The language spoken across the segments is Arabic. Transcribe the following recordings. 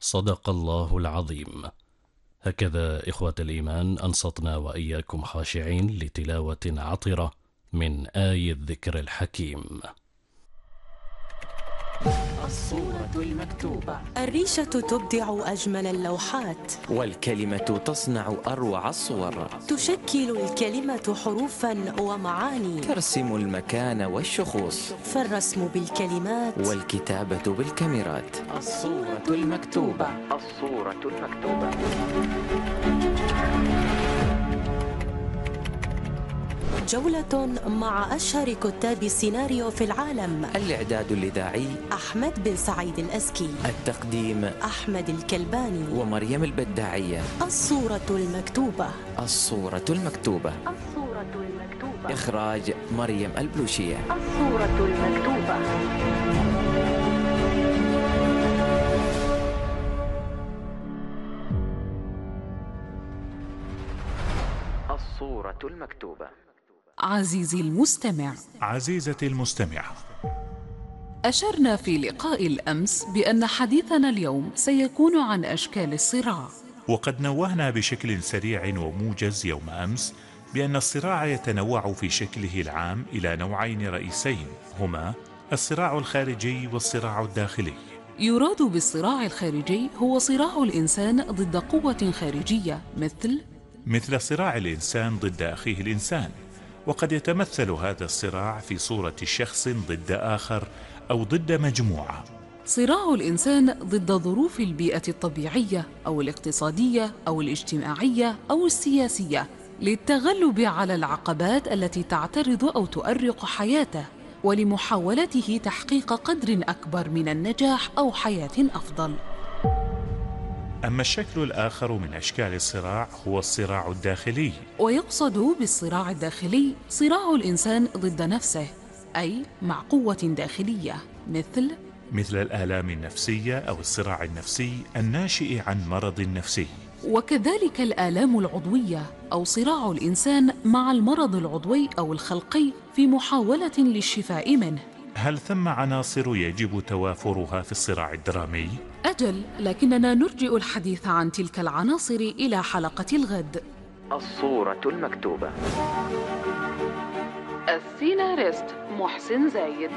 صدق الله العظيم. هكذا إخوة الإيمان أنصتنا وإياكم خاشعين لتلاوة عطرة من آي الذكر الحكيم. الصورة المكتوبة. الريشة تبدع أجمل اللوحات، والكلمة تصنع أروع الصور. تشكل الكلمة حروفا ومعاني، ترسم المكان والشخوص، فالرسم بالكلمات والكتابة بالكاميرات. الصورة المكتوبة. الصورة المكتوبة. جولة مع أشهر كتاب السيناريو في العالم. الإعداد الإذاعي أحمد بن سعيد الأزكي، التقديم أحمد الكلباني ومريم البداعية. الصورة المكتوبة. الصورة المكتوبة. الصورة المكتوبة. إخراج مريم البلوشية. الصورة المكتوبة. الصورة المكتوبة. عزيزي المستمع، عزيزتي المستمع، أشرنا في لقاء الأمس بأن حديثنا اليوم سيكون عن أشكال الصراع، وقد نوهنا بشكل سريع وموجز يوم أمس بأن الصراع يتنوع في شكله العام إلى نوعين رئيسين، هما الصراع الخارجي والصراع الداخلي. يراد بالصراع الخارجي هو صراع الإنسان ضد قوة خارجية مثل صراع الإنسان ضد أخيه الإنسان، وقد يتمثل هذا الصراع في صورة شخص ضد آخر أو ضد مجموعة. صراع الإنسان ضد ظروف البيئة الطبيعية أو الاقتصادية أو الاجتماعية أو السياسية للتغلب على العقبات التي تعترض أو تؤرق حياته، ولمحاولته تحقيق قدر أكبر من النجاح أو حياة أفضل. أما الشكل الآخر من أشكال الصراع هو الصراع الداخلي، ويقصد بالصراع الداخلي صراع الإنسان ضد نفسه، أي مع قوة داخلية مثل الآلام النفسية أو الصراع النفسي الناشئ عن مرض نفسي، وكذلك الآلام العضوية أو صراع الإنسان مع المرض العضوي أو الخلقي في محاولة للشفاء منه. هل ثم عناصر يجب توافرها في الصراع الدرامي؟ أجل، لكننا نرجئ الحديث عن تلك العناصر إلى حلقة الغد. الصورة المكتوبة. السيناريست محسن زايد.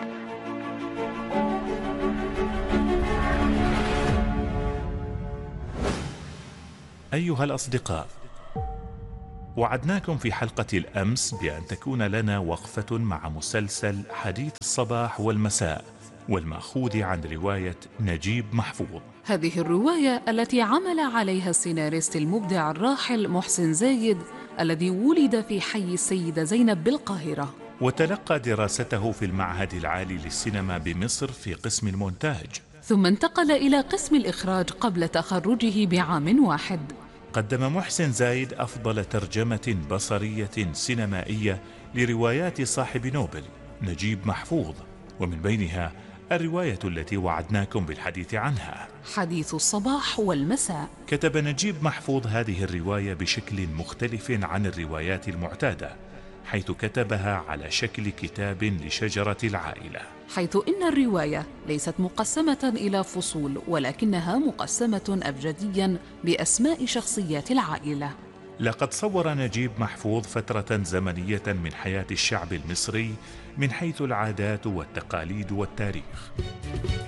أيها الأصدقاء، وعدناكم في حلقة الأمس بأن تكون لنا وقفة مع مسلسل حديث الصباح والمساء، والمأخوذ عن رواية نجيب محفوظ. هذه الرواية التي عمل عليها السيناريست المبدع الراحل محسن زايد، الذي ولد في حي السيدة زينب بالقاهرة، وتلقى دراسته في المعهد العالي للسينما بمصر في قسم المونتاج، ثم انتقل إلى قسم الإخراج قبل تخرجه بعام واحد. قدم محسن زايد أفضل ترجمة بصرية سينمائية لروايات صاحب نوبل نجيب محفوظ، ومن بينها الرواية التي وعدناكم بالحديث عنها، حديث الصباح والمساء. كتب نجيب محفوظ هذه الرواية بشكل مختلف عن الروايات المعتادة، حيث كتبها على شكل كتاب لشجرة العائلة، حيث إن الرواية ليست مقسمة إلى فصول، ولكنها مقسمة أبجديا بأسماء شخصيات العائلة. لقد صور نجيب محفوظ فترة زمنية من حياة الشعب المصري من حيث العادات والتقاليد والتاريخ.